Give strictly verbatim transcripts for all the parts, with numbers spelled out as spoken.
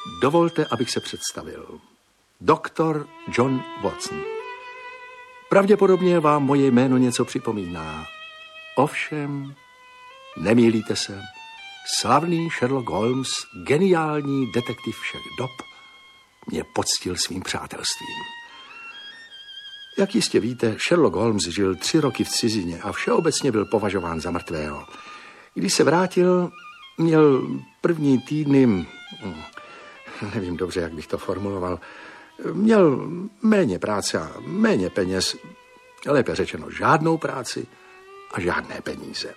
Dovolte, abych se představil. Doktor John Watson. Pravděpodobně vám moje jméno něco připomíná. Ovšem, nemýlíte se. Slavný Sherlock Holmes, geniální detektiv všech dob, mě poctil svým přátelstvím. Jak jistě víte, Sherlock Holmes žil tři roky v cizině a všeobecně byl považován za mrtvého. Když se vrátil, měl první týdny, nevím dobře, jak bych to formuloval, měl méně práce a méně peněz, lépe řečeno žádnou práci a žádné peníze.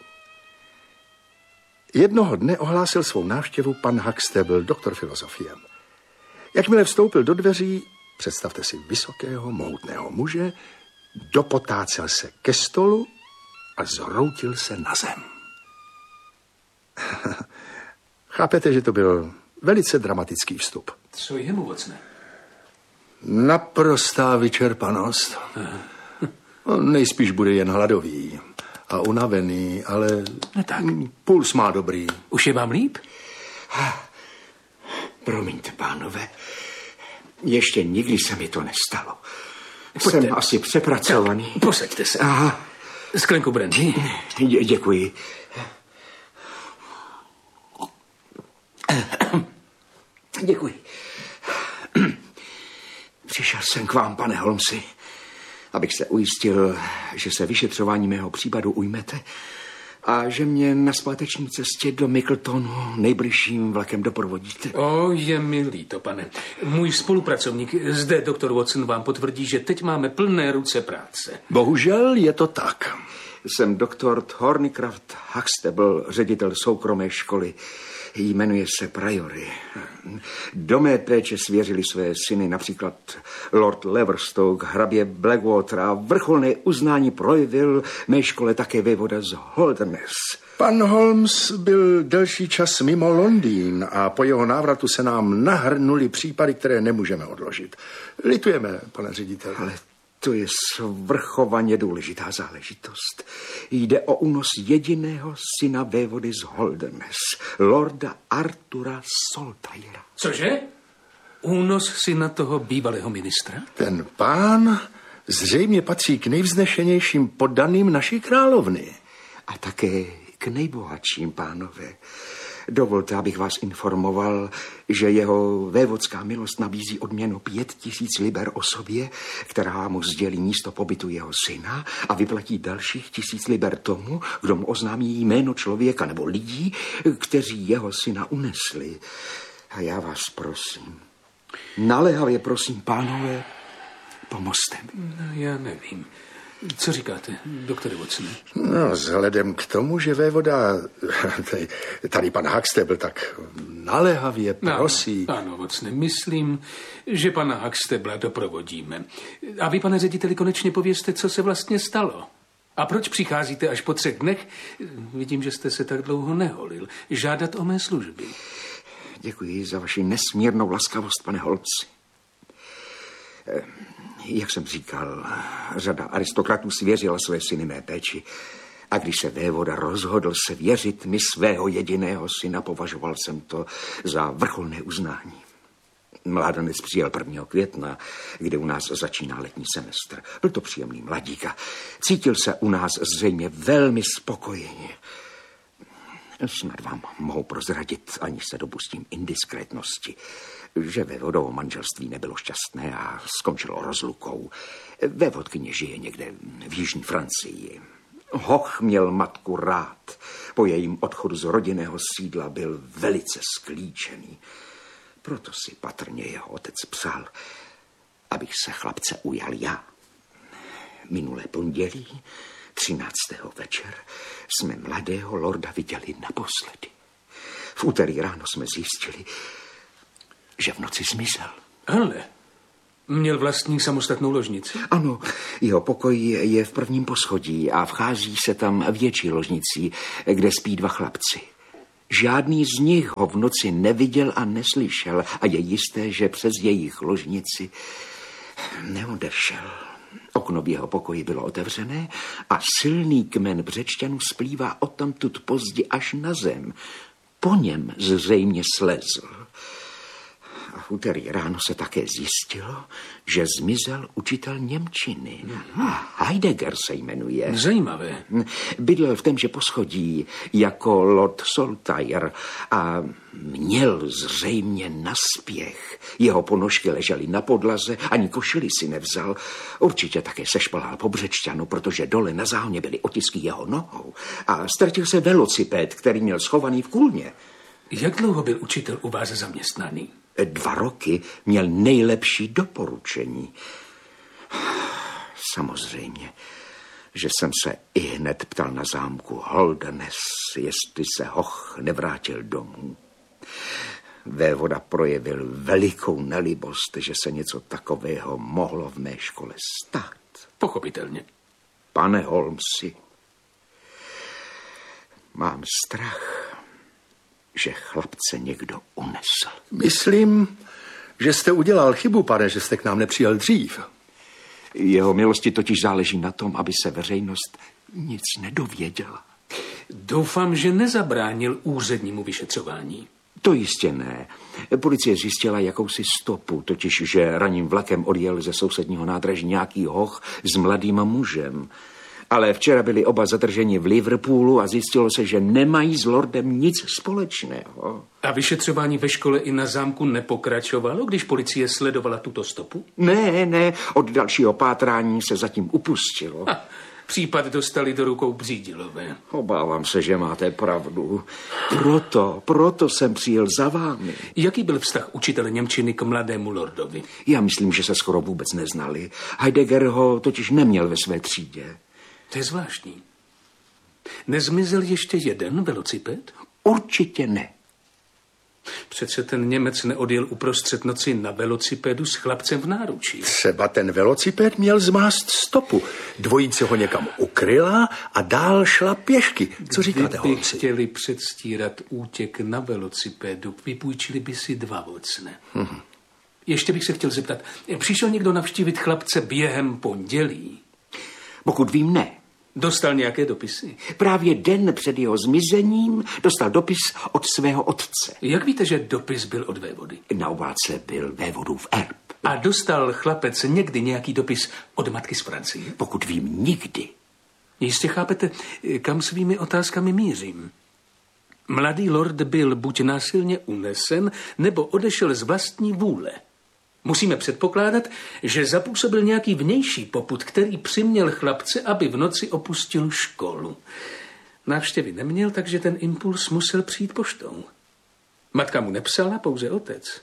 Jednoho dne ohlásil svou návštěvu pan Huxtable, doktor filozofie. Jakmile vstoupil do dveří, představte si vysokého, mohutného muže, dopotácel se ke stolu a zroutil se na zem. Chápete, že to byl velice dramatický vstup. Co je mu, Watsone? Naprostá vyčerpanost. On nejspíš bude jen hladový a unavený, ale no tak. Puls má dobrý. Už je vám líp? Promiňte, pánové, ještě nikdy se mi to nestalo. Pojďte. Jsem asi přepracovaný. Tak, posaďte se. Aha. Sklenku brandy. Dě- děkuji. Děkuji. Přišel jsem k vám, pane Holmesi, abych se ujistil, že se vyšetřování mého případu ujmete a že mě na zpáteční cestě do Mickletonu nejbližším vlakem doprovodíte. O, je mi líto, pane. Můj spolupracovník zde, doktor Watson, vám potvrdí, že teď máme plné ruce práce. Bohužel je to tak. Jsem doktor Thornycroft Huxtable, ředitel soukromé školy. Jmenuje se Priory. Do mé péče svěřili své syny například Lord Leverstoke, hrabě Blackwater a vrcholné uznání projevil mé škole také vévoda z Holderness. Pan Holmes byl delší čas mimo Londýn a po jeho návratu se nám nahrnuly případy, které nemůžeme odložit. Litujeme, pane řediteli. Ale to je svrchovaně důležitá záležitost. Jde o únos jediného syna vévody z Holderness, lorda Artura Saltyra. Cože? Únos syna toho bývalého ministra? Ten pán zřejmě patří k nejvznešenějším poddaným naší královny. A také k nejbohatším, pánové. Dovolte, abych vás informoval, že jeho vévodská milost nabízí odměnu pět tisíc liber osobě, která mu sdělí místo pobytu jeho syna a vyplatí dalších tisíc liber tomu, kdo mu oznámí jméno člověka nebo lidí, kteří jeho syna unesli. A já vás prosím, naléhavě prosím, pánové, pomozte mi. No, já nevím. Co říkáte, doktore Watsone? No, vzhledem k tomu, že vévoda, tady, tady pan Huxtable tak naléhavě prosí. Ano, ano, Watsone, myslím, že pana Huxtabla doprovodíme. A vy, pane řediteli, konečně povězte, co se vlastně stalo. A proč přicházíte až po třech dnech? Vidím, že jste se tak dlouho neholil. Žádat o mé služby. Děkuji za vaši nesmírnou laskavost, pane Holmesi. Jak jsem říkal, řada aristokratů svěřila své syny mé péči. A když se vévoda rozhodl se věřit mi svého jediného syna, považoval jsem to za vrcholné uznání. Mládenec přijel prvního května, kde u nás začíná letní semestr. Byl to příjemný mladík a cítil se u nás zřejmě velmi spokojeně. Snad vám mohu prozradit, aniž se dopustím indiskrétnosti, že vévodovo manželství nebylo šťastné a skončilo rozlukou. Vévodkyně žije někde v jižní Francii. Hoch měl matku rád. Po jejím odchodu z rodinného sídla byl velice sklíčený. Proto si patrně jeho otec psal, abych se chlapce ujal já. Minulé pondělí, třináctého večer, jsme mladého lorda viděli naposledy. V úterý ráno jsme zjistili, že v noci zmizel. Ale měl vlastní samostatnou ložnici? Ano, jeho pokoj je v prvním poschodí a vchází se tam větší ložnicí, kde spí dva chlapci. Žádný z nich ho v noci neviděl a neslyšel a je jisté, že přes jejich ložnici neodešel. Okno v jeho pokoji bylo otevřené a silný kmen břečťanů splývá odtamtud pozdě až na zem. Po něm zřejmě slezl. V úterý ráno se také zjistilo, že zmizel učitel němčiny. A Heidegger se jmenuje. Zajímavé. Bydlel v témže poschodí jako Lord Saltire a měl zřejmě naspěch. Jeho ponožky ležely na podlaze, ani košili si nevzal. Určitě také sešplhal po břečťanu, protože dole na záhně byly otisky jeho nohou. A ztratil se velociped, který měl schovaný v kůlně. Jak dlouho byl učitel u vás zaměstnaný? Dva roky měl nejlepší doporučení. Samozřejmě, že jsem se i hned ptal na zámku Holderness, jestli se hoch nevrátil domů. Vévoda projevil velikou nelibost, že se něco takového mohlo v mé škole stát. Pochopitelně. Pane Holmesi, mám strach, že chlapce někdo unesl. Myslím, že jste udělal chybu, pane, že jste k nám nepřijel dřív. Jeho milosti totiž záleží na tom, aby se veřejnost nic nedověděla. Doufám, že nezabránil úřednímu vyšetřování. To jistě ne. Policie zjistila jakousi stopu, totiž, že ranním vlakem odjel ze sousedního nádraží nějaký hoch s mladým mužem. Ale včera byli oba zadrženi v Liverpoolu a zjistilo se, že nemají s lordem nic společného. A vyšetřování ve škole i na zámku nepokračovalo, když policie sledovala tuto stopu? Ne, ne, od dalšího pátrání se zatím upustilo. Ha, případ dostali do rukou Břídilové. Obávám se, že máte pravdu. Proto, proto jsem přijel za vámi. Jaký byl vztah učitele němčiny k mladému lordovi? Já myslím, že se skoro vůbec neznali. Heidegger ho totiž neměl ve své třídě. To je zvláštní. Nezmizel ještě jeden velociped? Určitě ne. Přece ten Němec neodjel uprostřed noci na velocipedu s chlapcem v náručí. Třeba ten velociped měl zmást stopu. Dvojice ho někam ukryla a dál šla pěšky. Co říkáte, Kdyby Holmesi? chtěli předstírat útěk na velocipedu, vypůjčili by si dva vocne. Hmm. Ještě bych se chtěl zeptat, přišel někdo navštívit chlapce během pondělí? Pokud vím, ne. Dostal nějaké dopisy? Právě den před jeho zmizením dostal dopis od svého otce. Jak víte, že dopis byl od vévody? Na obálce byl vévodův erb. A dostal chlapec někdy nějaký dopis od matky z Francie? Pokud vím, nikdy. Jistě chápete, kam svými otázkami mířím. Mladý lord byl buď násilně unesen, nebo odešel z vlastní vůle. Musíme předpokládat, že zapůsobil nějaký vnější popud, který přiměl chlapce, aby v noci opustil školu. Návštěvy neměl, takže ten impuls musel přijít poštou. Matka mu nepsala, pouze otec.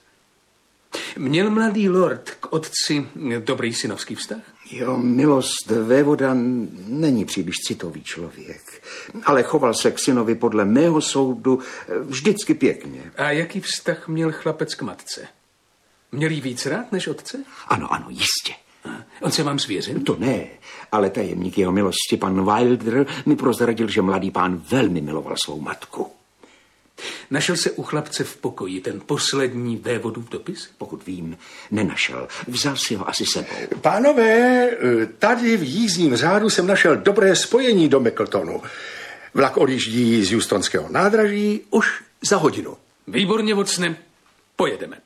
Měl mladý lord k otci dobrý synovský vztah? Jo, milost vévoda není příliš citový člověk, ale choval se k synovi podle mého soudu vždycky pěkně. A jaký vztah měl chlapec k matce? Měl jí víc rád než otce? Ano, ano, jistě. A on se vám svěřil? To ne, ale tajemník jeho milosti, pan Wilder, mi prozradil, že mladý pán velmi miloval svou matku. Našel se u chlapce v pokoji ten poslední vévodův dopis? Pokud vím, nenašel. Vzal si ho asi sebou. Pánové, tady v jízdním řádu jsem našel dobré spojení do Mickeltonu. Vlak odjíždí z Houstonského nádraží už za hodinu. Výborně, Watsone, pojedeme.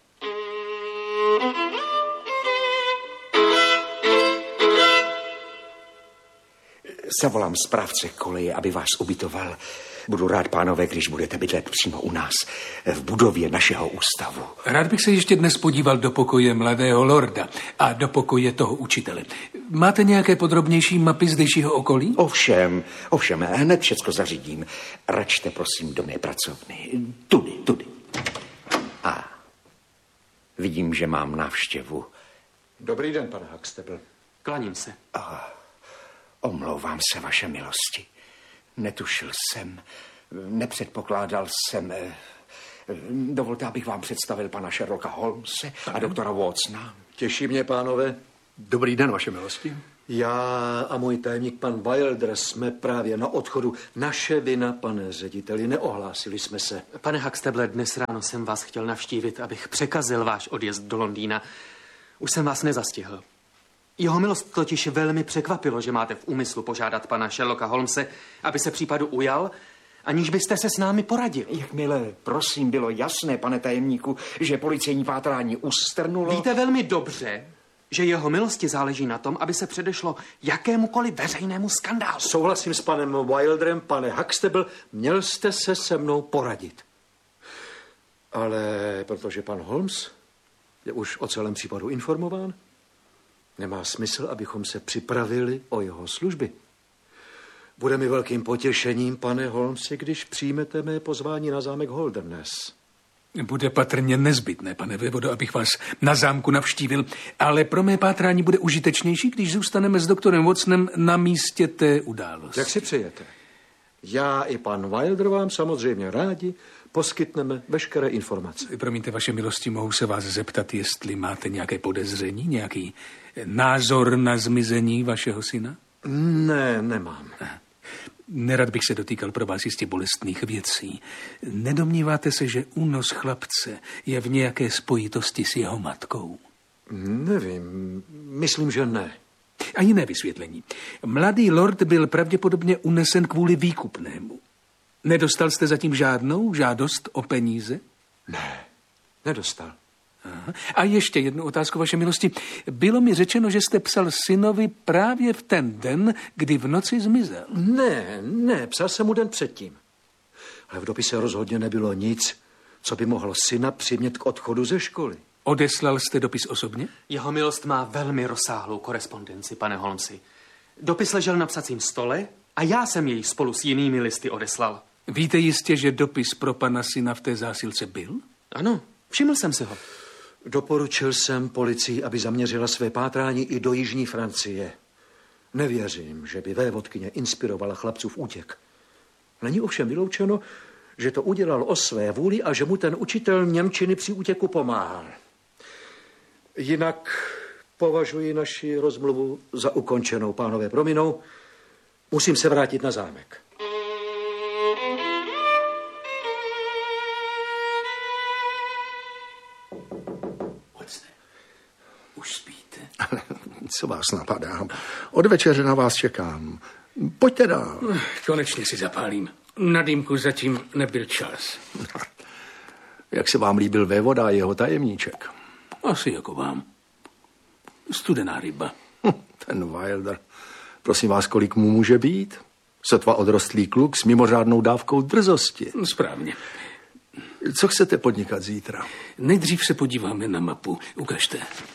Zavolám správce koleje, aby vás ubytoval. Budu rád, pánové, když budete bydlet přímo u nás, v budově našeho ústavu. Rád bych se ještě dnes podíval do pokoje mladého lorda a do pokoje toho učitele. Máte nějaké podrobnější mapy zdejšího okolí? Ovšem, ovšem, hned všecko zařídím. Račte, prosím, do mé pracovny. Tudy, tudy. A vidím, že mám návštěvu. Dobrý den, pane Huxtable. Klaním se. Omlouvám se, vaše milosti. Netušil jsem, nepředpokládal jsem. Dovolte, abych vám představil pana Sherlocka Holmese a doktora Watsona. Těší mě, pánové. Dobrý den, vaše milosti. Já a můj tajemník pan Wilder jsme právě na odchodu. Naše vina, pane řediteli, neohlásili jsme se. Pane Huxtable, dnes ráno jsem vás chtěl navštívit, abych překazil váš odjezd do Londýna. Už jsem vás nezastihl. Jeho milost totiž velmi překvapilo, že máte v úmyslu požádat pana Sherlocka Holmese, aby se případu ujal aniž byste se s námi poradili. Jakmile, prosím, bylo jasné, pane tajemníku, že policejní pátrání ustrnulo... Víte velmi dobře, že jeho milosti záleží na tom, aby se předešlo jakémukoliv veřejnému skandálu. Souhlasím s panem Wilderem, pane Huxtable, měl jste se se mnou poradit. Ale protože pan Holmes je už o celém případu informován, nemá smysl, abychom se připravili o jeho služby. Bude mi velkým potěšením, pane Holmesi, když přijmete mé pozvání na zámek Holderness. Bude patrně nezbytné, pane vévodo, abych vás na zámku navštívil, ale pro mé pátrání bude užitečnější, když zůstaneme s doktorem Watsonem na místě té události. Jak si přejete? Já i pan Wilder vám samozřejmě rádi poskytneme veškeré informace. Promiňte, vaše milosti, mohu se vás zeptat, jestli máte nějaké podezření, nějaký názor na zmizení vašeho syna? Ne, nemám. Nerad bych se dotýkal pro vás jistě bolestných věcí. Nedomníváte se, že únos chlapce je v nějaké spojitosti s jeho matkou? Nevím, myslím, že ne. A jiné vysvětlení. Mladý lord byl pravděpodobně unesen kvůli výkupnému. Nedostal jste zatím žádnou žádost o peníze? Ne, nedostal. Aha. A ještě jednu otázku, vaše milosti. Bylo mi řečeno, že jste psal synovi právě v ten den, kdy v noci zmizel. Ne, ne, psal jsem mu den předtím. Ale v dopise rozhodně nebylo nic, co by mohlo syna přimět k odchodu ze školy. Odeslal jste dopis osobně? Jeho milost má velmi rozsáhlou korespondenci, pane Holmesi. Dopis ležel na psacím stole a já jsem jej spolu s jinými listy odeslal. Víte jistě, že dopis pro pana syna v té zásilce byl? Ano, všiml jsem si ho. Doporučil jsem policii, aby zaměřila své pátrání i do jižní Francie. Nevěřím, že by vévodkyně inspirovala chlapcův útěk. Není ovšem vyloučeno, že to udělal o své vůli a že mu ten učitel němčiny při útěku pomáhal. Jinak považuji naši rozmluvu za ukončenou, pánové, prominou. Musím se vrátit na zámek. Už spíte? Co vás napadá? Od večeře na vás čekám. Pojďte dál. Konečně si zapálím. Na dýmku zatím nebyl čas. Jak se vám líbil vévoda a jeho tajemníček? Asi jako vám. Studená ryba. Hm, ten Wilder. Prosím vás, kolik mu může být? Sotva odrostlý kluk s mimořádnou dávkou drzosti. Správně. Co chcete podnikat zítra? Nejdřív se podíváme na mapu. Ukažte.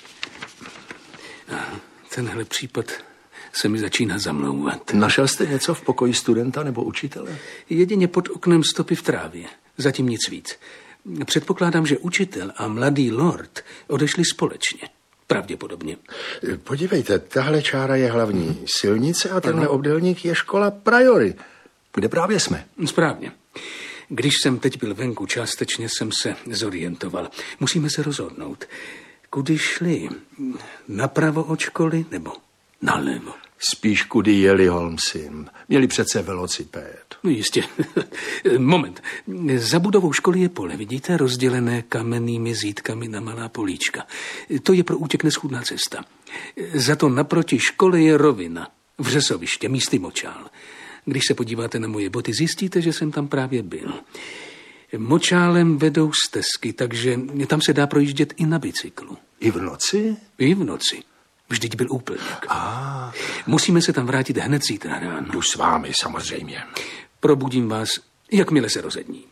A tenhle případ se mi začíná zamlouvat. Našel jste něco v pokoji studenta nebo učitele? Jedině pod oknem stopy v trávě. Zatím nic víc. Předpokládám, že učitel a mladý lord odešli společně. Pravděpodobně. Podívejte, tahle čára je hlavní silnice a tenhle obdélník je škola Priory, kde právě jsme. Správně. Když jsem teď byl venku, částečně jsem se zorientoval. Musíme se rozhodnout. Kudy šli? Napravo od školy nebo nalevo? Spíš kudy jeli Holmesi. Měli přece velocipéd. No jistě. Moment. Za budovou školy je pole, vidíte, rozdělené kamennými zítkami na malá políčka. To je pro útěk neschůdná cesta. Za to naproti škole je rovina, vřesoviště, místy močál. Když se podíváte na moje boty, zjistíte, že jsem tam právě byl. Močálem vedou stezky, takže tam se dá projíždět i na bicyklu. I v noci? I v noci. Vždyť byl úplněk. A Musíme se tam vrátit hned zítra ráno. jdu s vámi, samozřejmě. Probudím vás, jakmile se rozední.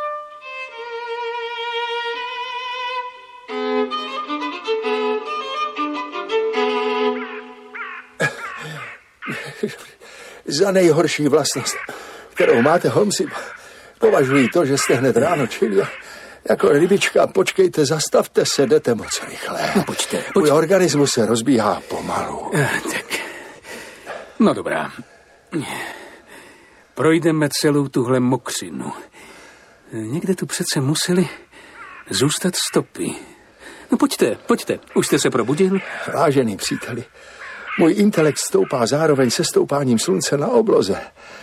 Za nejhorší vlastnost, kterou máte, Holmesi, považuji to, že jste hned ráno čili jako rybička. Počkejte, zastavte se, jdete moc rychle. No, pojďte, pojďte. Můj organismus se rozbíhá pomalu. Eh, tak. No dobrá. Projdeme celou tuhle mokřinu. Někde tu přece museli zůstat stopy. No pojďte, pojďte. Už jste se probudil? Vážený příteli, můj intelekt stoupá zároveň se stoupáním slunce na obloze.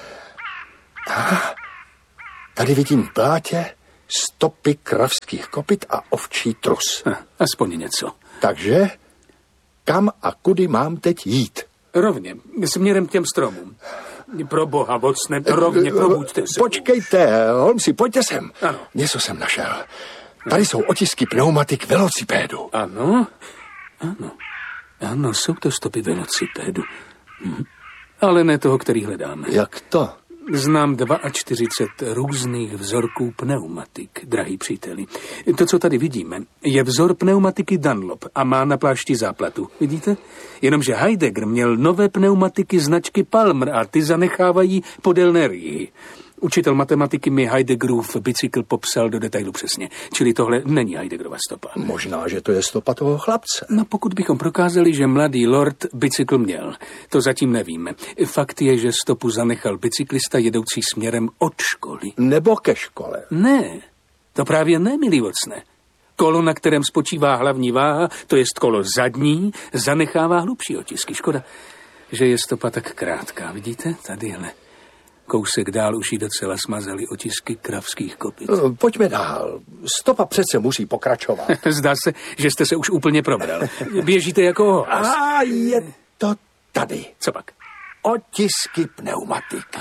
A tady vidím v blátě stopy kravských kopyt a ovčí trus. Eh, aspoň něco. Takže kam a kudy mám teď jít? Rovně, směrem k těm stromům. Pro boha, Watson, rovně, probuďte se. Počkejte, Holmesi, pojďte sem. Ano. Něco jsem našel. Tady jsou otisky pneumatik velocipédu. Ano, ano, ano, jsou to stopy velocipédu. Hm. Ale ne toho, který hledáme. Jak to? Znám čtyřicet dva různých vzorků pneumatik, drahý příteli. To, co tady vidíme, je vzor pneumatiky Dunlop a má na plášti záplatu. Vidíte? Jenomže Heidegger měl nové pneumatiky značky Palmer a ty zanechávají podélné rýhy. Učitel matematiky mi Heideggerův bicykl popsal do detailu přesně. Čili tohle není Heideggerova stopa. Možná, že to je stopa toho chlapce. No pokud bychom prokázali, že mladý lord bicykl měl, to zatím nevíme. Fakt je, že stopu zanechal bicyklista jedoucí směrem od školy. Nebo ke škole. Ne, to právě ne, milý Watsone. Kolo, na kterém spočívá hlavní váha, to jest kolo zadní, zanechává hlubší otisky. Škoda, že je stopa tak krátká. Vidíte? Tadyhle. Kousek dál už jí docela smazali otisky kravských kopyt. No, pojďme dál. Stopa přece musí pokračovat. Zdá se, že jste se už úplně probral. Běžíte jako ohlas. A je to tady. Co pak? Otisky pneumatik.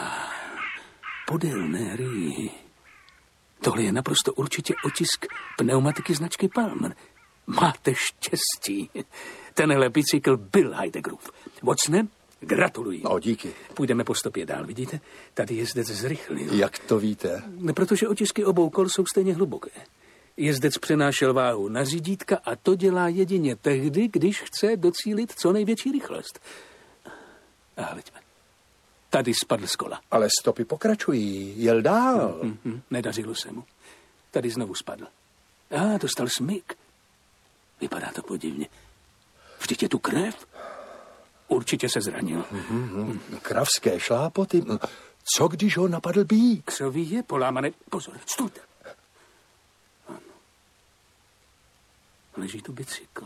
Podélné rýhy. Tohle je naprosto určitě otisk pneumatiky značky Palmer. Máte štěstí. Tenhle bicykl byl Heideggerův. Watsone, gratuluji. No, díky. Půjdeme po stopě dál, vidíte? Tady jezdec zrychlil. Jak to víte? Protože otisky obou kol jsou stejně hluboké. Jezdec přenášel váhu na řídítka a to dělá jedině tehdy, když chce docílit co největší rychlost. A hleďme. Tady spadl z kola. Ale stopy pokračují. Jel dál. Mm-hmm. Nedařilo se mu. Tady znovu spadl. A dostal smyk. Vypadá to podivně. Vždyť je tu krev. Určitě se zranil. Mm-hmm. Kravské šlápoty. Co když ho napadl bík? Křoví je polámané. Pozor, stůjte. Ano. Leží tu bicykl.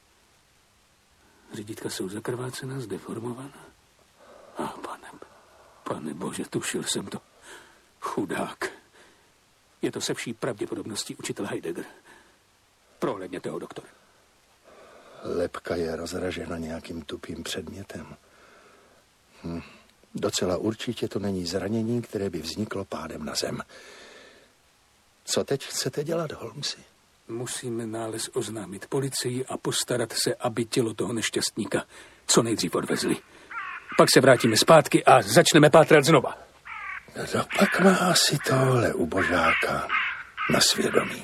Řidítka jsou zakrvácená, zdeformovaná. A pane, pane bože, tušil jsem to. Chudák. Je to se vší pravděpodobností učitel Heidegger. Prohlédněte ho, doktore. Lebka je rozražena nějakým tupým předmětem. Hm. Docela určitě to není zranění, které by vzniklo pádem na zem. Co teď chcete dělat, Holmesi? Musíme nález oznámit policii a postarat se, aby tělo toho nešťastníka co nejdřív odvezli. Pak se vrátíme zpátky a začneme pátrat znova. No pak má asi tohle ubožáka na svědomí.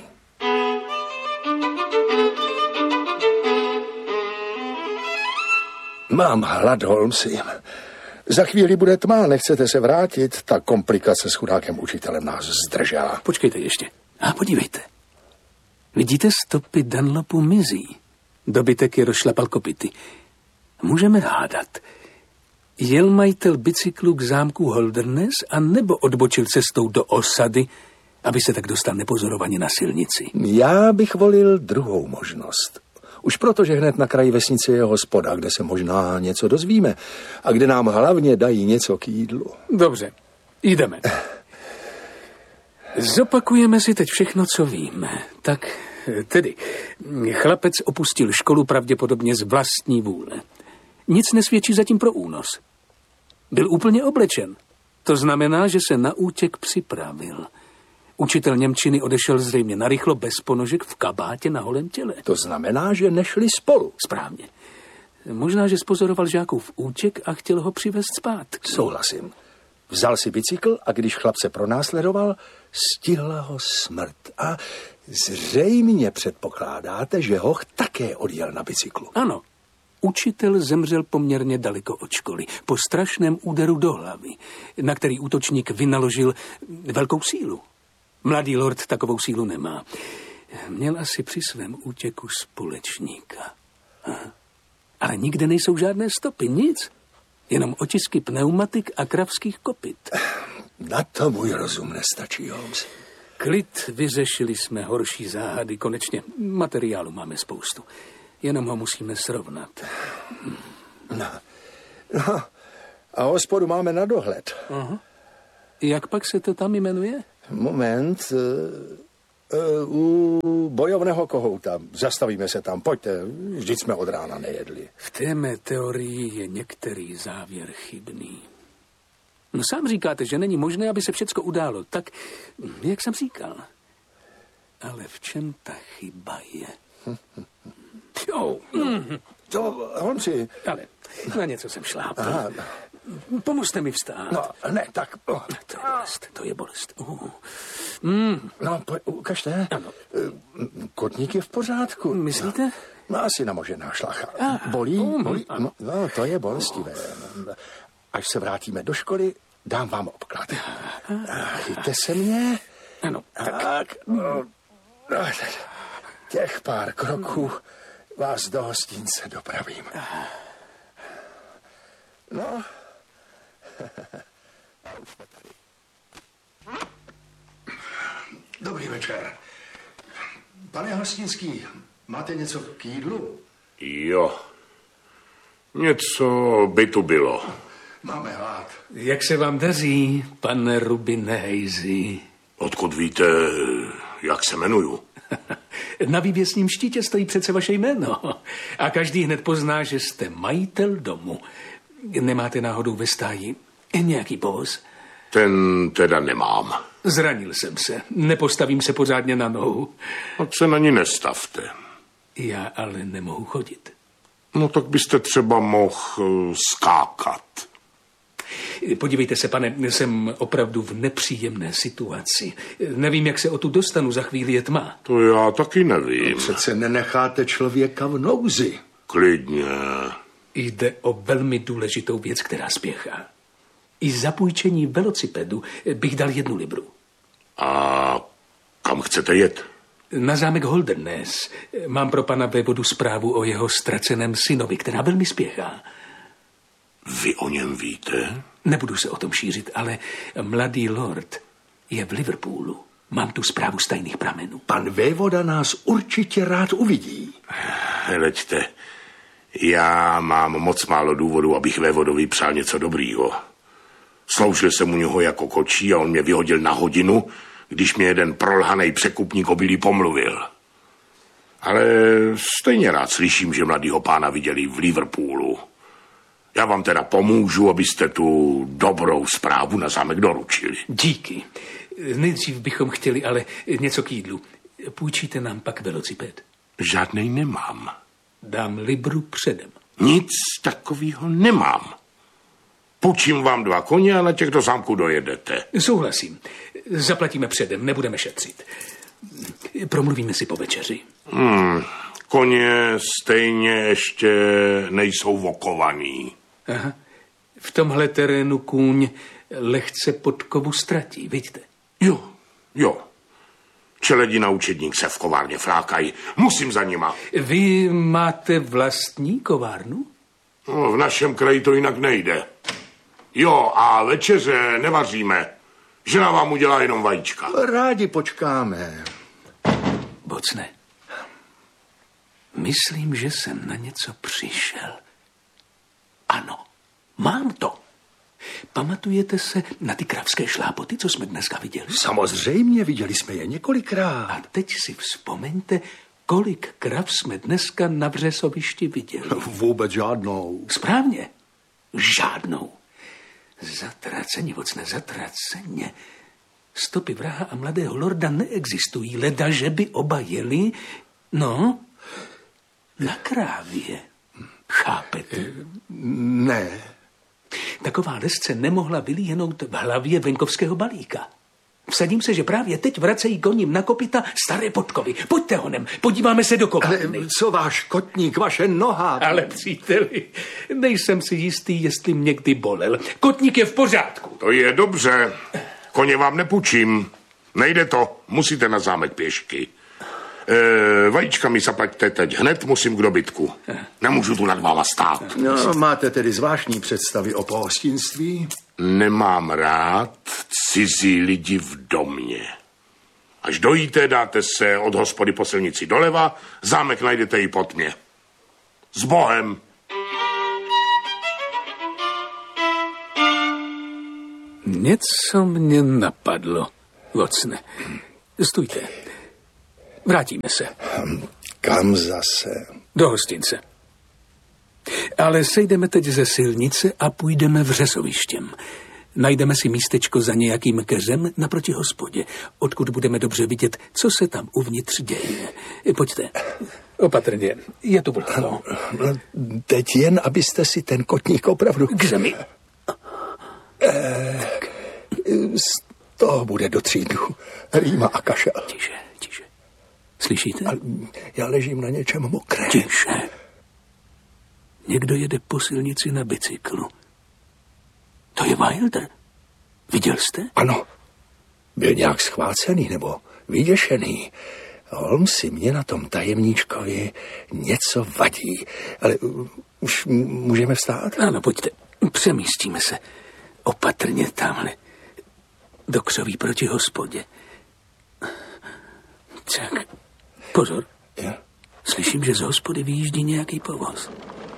Mám hlad, Holmesi. Za chvíli bude tma, nechcete se vrátit? Ta komplikace s chudákem učitelem nás zdržela. Počkejte ještě. A podívejte. Vidíte, stopy Dunlopu mizí. Dobytek je rozšlapal kopyty. Můžeme hádat. Jel majitel bicyklu k zámku Holderness a nebo odbočil cestou do osady, aby se tak dostal nepozorovaně na silnici? Já bych volil druhou možnost. Už proto, že hned na kraji vesnice je hospoda, kde se možná něco dozvíme a kde nám hlavně dají něco k jídlu. Dobře, jdeme. Zopakujeme si teď všechno, co víme. Tak tedy, chlapec opustil školu pravděpodobně z vlastní vůle. Nic nesvědčí zatím pro únos. Byl úplně oblečen. To znamená, že se na útěk připravil. Učitel němčiny odešel zřejmě narychlo bez ponožek v kabátě na holém těle. To znamená, že nešli spolu. Správně. Možná, že spozoroval žákův útěk a chtěl ho přivést zpátky. Souhlasím. Vzal si bicykl a když chlapce pronásledoval, stihla ho smrt. A zřejmě předpokládáte, že hoch také odjel na bicyklu. Ano. Učitel zemřel poměrně daleko od školy, po strašném úderu do hlavy, na který útočník vynaložil velkou sílu. Mladý lord takovou sílu nemá. Měl asi při svém útěku společníka. Aha. Ale nikde nejsou žádné stopy, nic. Jenom otisky pneumatik a kravských kopyt. Na to můj rozum nestačí, Holmes. Klid, vyřešili jsme horší záhady, konečně materiálu máme spoustu. Jenom ho musíme srovnat. No, no a hospodu máme na dohled. Aha. Jak pak se to tam jmenuje? Moment. Uh, uh, u bojovného kohouta. Zastavíme se tam, pojďte. Vždyť jsme od rána nejedli. V té mé teorii je některý závěr chybný. No sám říkáte, že není možné, aby se všecko událo. Tak, jak jsem říkal. Ale v čem ta chyba je? Jo, mm, To, Holmesi, ale na něco jsem šlápl. Pomozte mi vstát. no, ne, tak, oh, To je bolest, to je bolest. Uh. Mm, no, po, ukažte. Ano. Kotník je v pořádku. myslíte? No, asi namožená šlacha. Ah, Bolí? um, Bolí? ano. No, no, to je bolestivé. Až se vrátíme do školy, dám vám obklad. Chyťte se mě. Ano, tak. Tak, no, no, těch pár kroků vás do hostince dopravím. No. Dobrý večer. Pane Hostinský, máte něco k jídlu? Jo. Něco by tu bylo. Máme hlad. Jak se vám daří, pane Rubine Hejzi? Odkud víte, jak se jmenuju? Na vývěsním štítě stojí přece vaše jméno. A každý hned pozná, že jste majitel domu. Nemáte náhodou ve stáji nějaký povoz? Ten teda nemám. Zranil jsem se. Nepostavím se pořádně na nohu. Tak se na ní nestavte. Já ale nemohu chodit. No tak byste třeba mohl uh, skákat. Podívejte se, pane, jsem opravdu v nepříjemné situaci. Nevím, jak se o tu dostanu, za chvíli je tma. To já taky nevím. Přece nenecháte člověka v nouzi. Klidně. Jde o velmi důležitou věc, která spěchá. I za půjčení velocipedu bych dal jednu libru. A kam chcete jet? Na zámek Holderness mám pro pana vévodu zprávu o jeho ztraceném synovi, která velmi spěchá. Vy o něm víte? Nebudu se o tom šířit, ale mladý lord je v Liverpoolu. Mám tu zprávu z tajných pramenů. Pan vévoda nás určitě rád uvidí. Hleďte, já mám moc málo důvodů, abych vévodovi přál něco dobrýho. Sloužil jsem u něho jako kočí a on mě vyhodil na hodinu, když mě jeden prolhanej překupník obilí pomluvil. Ale stejně rád slyším, že mladýho pána viděli v Liverpoolu. Já vám teda pomůžu, abyste tu dobrou zprávu na zámek doručili. Díky. Nejdřív bychom chtěli ale něco k jídlu. Půjčíte nám pak velociped? Žádnej nemám. Dám libru předem. Nic takového nemám. Půjčím vám dva koně a na těch do zámku dojedete. Souhlasím. Zaplatíme předem, nebudeme šetřit. Promluvíme si po večeři. Hmm, koně stejně ještě nejsou vokovaný. Aha. V tomhle terénu kůň lehce podkovu ztratí, vidíte? Jo, jo. Čeledi na učedník se v kovárně flákají. Musím za nima. Vy máte vlastní kovárnu? No, v našem kraji to jinak nejde. Jo, a večeře nevaříme. Žena vám udělá jenom vajíčka. Rádi počkáme. Bocne, myslím, že jsem na něco přišel. Ano, mám to. Pamatujete se na ty kravské šlápoty, co jsme dneska viděli? Samozřejmě, viděli jsme je několikrát. A teď si vzpomeňte, kolik krav jsme dneska na vřesovišti viděli. Vůbec žádnou. Správně, žádnou. Zatraceně, vocne, zatraceně. Stopy vraha a mladého lorda neexistují, leda, že by oba jeli, no, na krávě. Chápete? Ne. Taková lesce nemohla vylíhnout v hlavě venkovského balíka. Vsadím se, že právě teď vracejí koním na kopyta staré podkovy. Pojďte honem, podíváme se do kovárny. Ale co váš kotník, vaše noha? Ale příteli, nejsem si jistý, jestli mě kdy bolel. Kotník je v pořádku. To je dobře. Koně vám nepůjčím. Nejde to, musíte na zámek pěšky. E, vajíčka mi zaplaťte teď hned, musím k dobytku. Nemůžu tu nad váma stát. No, máte tedy zvláštní představy o pohostinství? Nemám rád cizí lidi v domě. Až dojíte, dáte se od hospody po silnici doleva, zámek najdete i pod mě. S Bohem! Něco mě napadlo, Vocne. Stůjte. Vrátíme se. Kam zase? Do hostince. Ale sejdeme teď ze silnice a půjdeme vřesovištěm. Najdeme si místečko za nějakým keřem naproti hospodě, odkud budeme dobře vidět, co se tam uvnitř děje. Pojďte. Opatrně, je to vlhko. Teď jen, abyste si ten kotník opravdu... K zemi. Eh, z toho bude do tří dnů. Rýma a kašel. Tiše, tiše. Slyšíte? Ale já ležím na něčem mokrém. Tiše. Někdo jede po silnici na bicyklu. To je Wilder. Viděl jste? Ano. Byl nějak schvácený nebo vyděšený. Holmes si mě na tom tajemníčkovi něco vadí. Ale uh, už můžeme vstát? Ano, pojďte. Přemístíme se. Opatrně tamhle. Do křoví proti hospodě. Tak, pozor. Ja? Slyším, že z hospody vyjíždí nějaký povoz.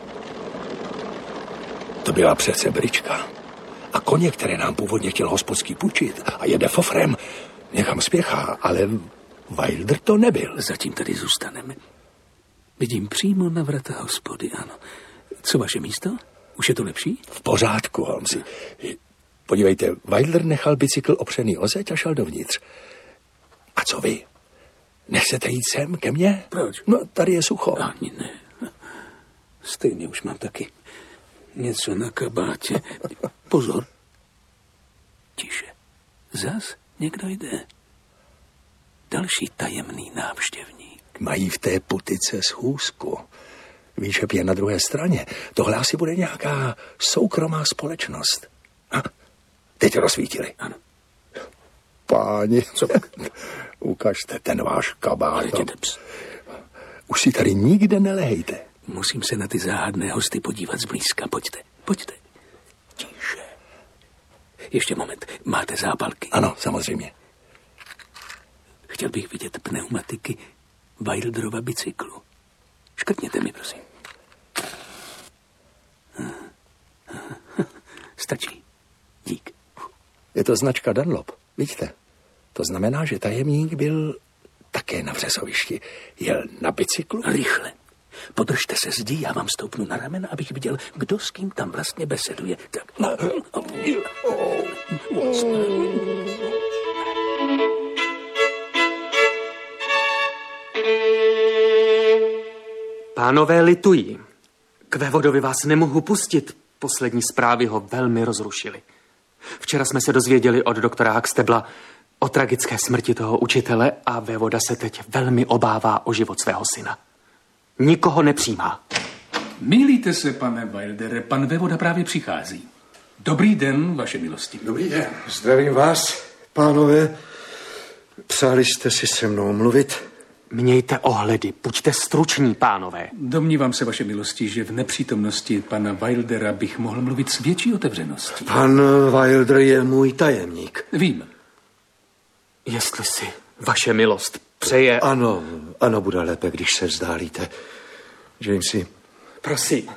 To byla přece brička. A koně, které nám původně chtěl hospodský půjčit a jede fofrem, někam spěchá, ale Wilder to nebyl. Zatím tady zůstaneme. Vidím přímo na vrata hospody, ano. Co vaše místo? Už je to lepší? V pořádku, Holmesi. Podívejte, Wilder nechal bicykl opřený o zeď a šel dovnitř. A co vy? Nechcete jít sem ke mně? Proč? No, tady je sucho. Ani ne. Stejně už mám taky něco na kabátě. Pozor. Tiše. Zas někdo jde. Další tajemný návštěvník. Mají v té putice schůzku. Výčep je na druhé straně. Tohle asi bude nějaká soukromá společnost. A teď rozsvítili. Ano. Páni, co? Ukažte ten váš kabát. Už si tady nikde nelehejte. Musím se na ty záhadné hosty podívat zblízka. Pojďte, pojďte. Tiše. Ještě moment. Máte zápalky? Ano, samozřejmě. Chtěl bych vidět pneumatiky Wilderova bicyklu. Škrtněte mi, prosím. Stačí. Dík. Je to značka Dunlop, vidíte? To znamená, že tajemník byl také na vřesovišti. Jel na bicyklu? Rychle. Podržte se zdi, já vám stoupnu na ramena, abych viděl, kdo s kým tam vlastně beseduje. Tak. Pánové, litují. K vévodovi vás nemohu pustit. Poslední zprávy ho velmi rozrušily. Včera jsme se dozvěděli od doktora Huxtabla o tragické smrti toho učitele a vévoda se teď velmi obává o život svého syna. Nikoho nepřijímá. Mýlíte se, pane Wildere, pan vévoda právě přichází. Dobrý den, vaše milosti. Dobrý den. Zdravím vás, pánové. Přáli jste si se mnou mluvit? Mějte ohledy, buďte struční, pánové. Domnívám se, vaše milosti, že v nepřítomnosti pana Wildera bych mohl mluvit s větší otevřeností. Pan Wilder je můj tajemník. Vím. Jestli si vaše milost přeje... Ano, ano, bude lépe, když se vzdálíte. Jamesi. Prosím.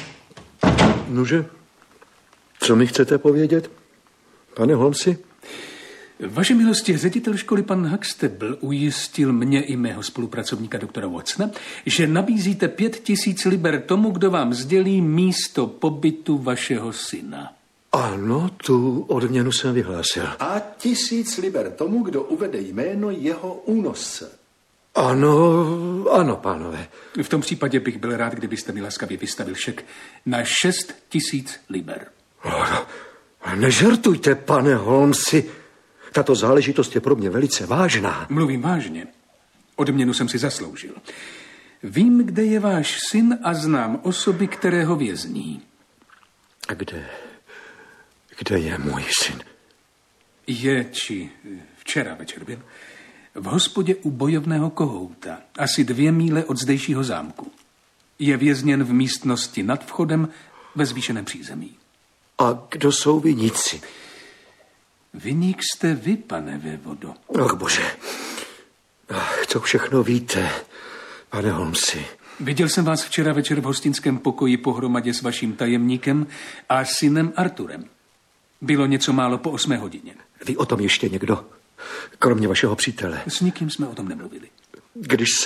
Nože, co mi chcete povědět, pane Holmesi? Vaše milosti, ředitel školy pan Huxtable ujistil mě i mého spolupracovníka doktora Watsona, že nabízíte pět tisíc liber tomu, kdo vám sdělí místo pobytu vašeho syna. Ano, tu odměnu jsem vyhlásil. A tisíc liber tomu, kdo uvede jméno jeho únosce. Ano, ano, pánové. V tom případě bych byl rád, kdybyste mi laskavě vystavil šek na šest tisíc liber. Oh, nežartujte, pane Holmesi. Tato záležitost je pro mě velice vážná. Mluvím vážně. Odměnu jsem si zasloužil. Vím, kde je váš syn a znám osoby, které ho vězní. A kde, kde je můj syn? Je, či včera večer byl, v hospodě u bojovného kohouta, asi dvě míle od zdejšího zámku. Je vězněn v místnosti nad vchodem ve zvýšeném přízemí. A kdo jsou viníci? Viník jste vy, pane vévodo. Ach, bože. Ach, co všechno víte, pane Holmesi? Viděl jsem vás včera večer v hostinském pokoji pohromadě s vaším tajemníkem a synem Arturem. Bylo něco málo po osmé hodině. Ví o tom ještě někdo? Kromě vašeho přítele. S nikým jsme o tom nemluvili. Když